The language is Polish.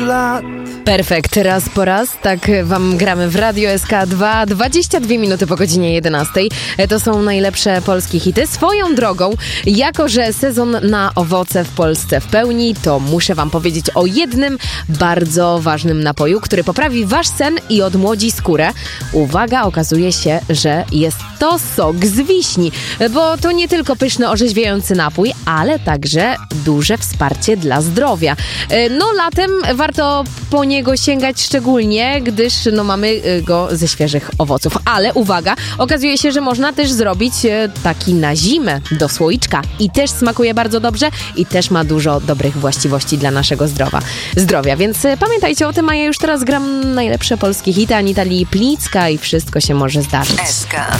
lat. Perfekt, raz po raz, tak wam gramy w Radio SK2, 22 minuty po godzinie 11. To są najlepsze polskie hity. Swoją drogą, jako że sezon na owoce w Polsce w pełni, to muszę wam powiedzieć o jednym bardzo ważnym napoju, który poprawi wasz sen i odmłodzi skórę. Uwaga, okazuje się, że jest to sok z wiśni, bo to nie tylko pyszny, orzeźwiający napój, ale także duże wsparcie dla zdrowia. No latem warto po niego sięgać szczególnie, gdyż mamy go ze świeżych owoców. Ale uwaga, okazuje się, że można też zrobić taki na zimę do słoiczka i też smakuje bardzo dobrze i też ma dużo dobrych właściwości dla naszego zdrowia. Więc pamiętajcie o tym, a ja już teraz gram najlepsze polskie hity. Anita Lipińska i wszystko się może zdarzyć. SK.